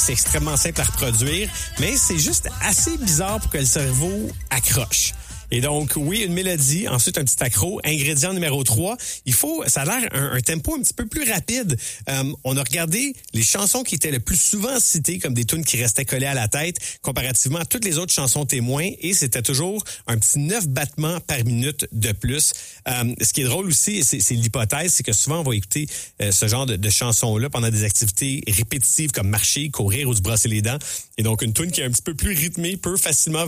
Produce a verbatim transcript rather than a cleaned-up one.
c'est extrêmement simple à reproduire, mais c'est juste assez bizarre pour que le cerveau accroche. Et donc, oui, une mélodie, ensuite un petit accro. Ingrédient numéro trois, il faut, ça a l'air un, un tempo un petit peu plus rapide. Euh, on a regardé les chansons qui étaient le plus souvent citées comme des tunes qui restaient collées à la tête comparativement à toutes les autres chansons témoins, et c'était toujours un petit neuf battements par minute de plus. Euh, ce qui est drôle aussi, c'est, c'est l'hypothèse, c'est que souvent on va écouter euh, ce genre de, de chansons-là pendant des activités répétitives comme marcher, courir ou se brosser les dents. Et donc, une tune qui est un petit peu plus rythmée peut facilement